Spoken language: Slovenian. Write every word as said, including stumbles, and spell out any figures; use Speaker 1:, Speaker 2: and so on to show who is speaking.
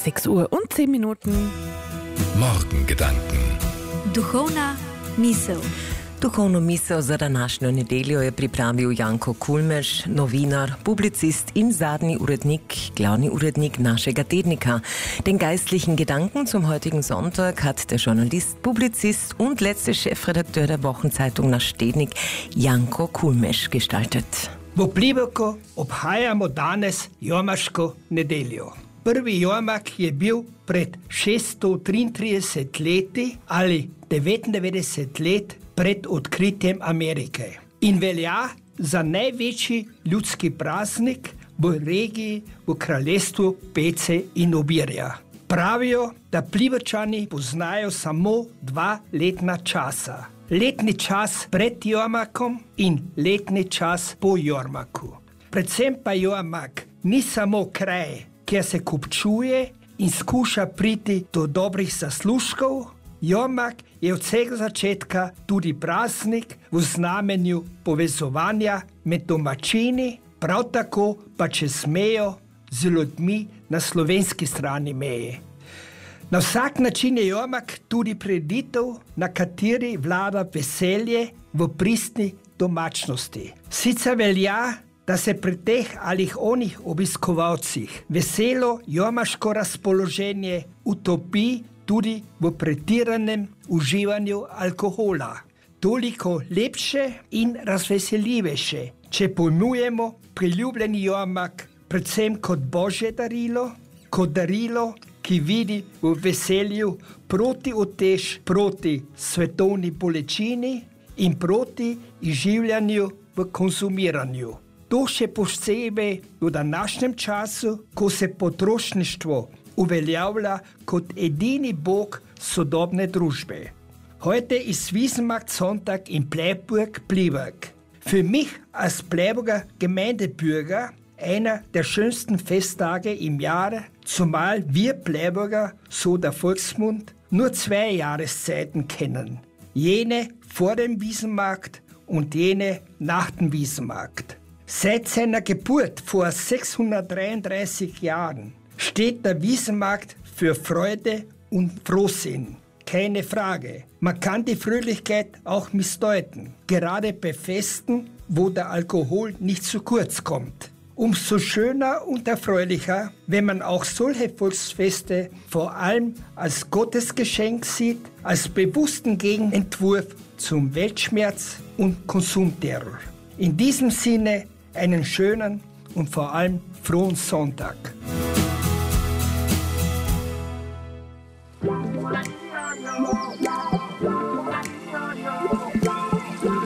Speaker 1: sechs Uhr und zehn Minuten.
Speaker 2: Morgengedanken.
Speaker 3: Duhovna misel.
Speaker 4: Duhovno misel za današnjo nedeljo je pripravil Janko Kulmeš, novinar, publicist in zadnji urednik, glavni urednik našega tednika. Den geistlichen Gedanken zum heutigen Sonntag hat der Journalist, Publizist und letzte Chefredakteur der Wochenzeitung Naš tednik Janko Kulmeš gestaltet.
Speaker 5: V Pliberku obhajamo danes jormaško nedeljo. Prvi jormak je bil pred šeststo triintrideset leti ali devetindevetdeset let pred odkritjem Amerike in velja za največji ljudski praznik v regiji v kraljestvu pece in obirja. Pravijo, da Pliberčani poznajo samo dva letna časa. Letni čas pred jormakom in letni čas po jormaku. Predvsem pa jormak ni samo kraj, kjer se kupčuje in skuša priti do dobrih zaslužkov. Jormak je od vsega začetka tudi praznik v znamenju povezovanja med domačini, prav tako pa čez mejo z ljudmi na slovenski strani meje. Na vsak način je jormak tudi prireditev, na kateri vlada veselje v pristni domačnosti. Sicer velja, da se pri teh ali onih obiskovalcih veselo jormaško razpoloženje utopi tudi v pretiranem uživanju alkohola. Toliko lepše in razveseljivejše, če pojmujemo priljubljeni jormak predvsem kot božje darilo, kot darilo, ki vidi v veselju proti utež proti svetovni bolečini in proti izživljanju v konzumiranju. To še posebej v današnjem času, ko se potrošništvo uveljavlja kot edini bog sodobne družbe. Heute ist Wiesenmarkt-Sonntag in Bleiburg, Pliberg. Für mich als Bleiburger Gemeindebürger einer der schönsten Festtage im Jahr, zumal wir Bleiburger, so der Volksmund, nur zwei Jahreszeiten kennen. Jene vor dem Wiesenmarkt und jene nach dem Wiesenmarkt. Seit seiner Geburt vor sechshundertdreiunddreißig Jahren steht der Wiesenmarkt für Freude und Frohsinn. Keine Frage. Man kann die Fröhlichkeit auch missdeuten. Gerade bei Festen, wo der Alkohol nicht zu kurz kommt. Umso schöner und erfreulicher, wenn man auch solche Volksfeste vor allem als Gottesgeschenk sieht, als bewussten Gegenentwurf zum Weltschmerz und Konsumterror. In diesem Sinne einen schönen und vor allem frohen Sonntag.